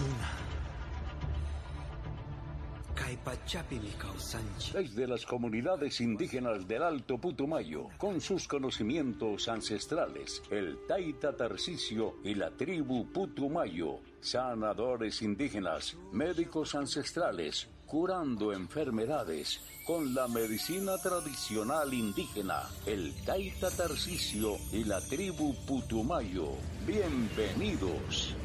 Desde las comunidades indígenas del Alto Putumayo, con sus conocimientos ancestrales, el Taita Tarcisio y la tribu Putumayo, sanadores indígenas, médicos ancestrales, curando enfermedades con la medicina tradicional indígena, el Taita Tarcisio y la tribu Putumayo. Bienvenidos.